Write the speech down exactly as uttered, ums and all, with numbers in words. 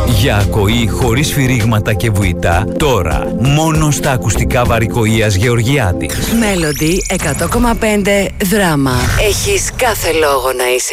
Για ακοή χωρίς σφυρίγματα και βουητά, τώρα μόνο στα ακουστικά Βαρικοΐας Γεωργιάδης. Μέλοντι εκατό κόμμα πέντε δράμα. Έχεις κάθε λόγο να είσαι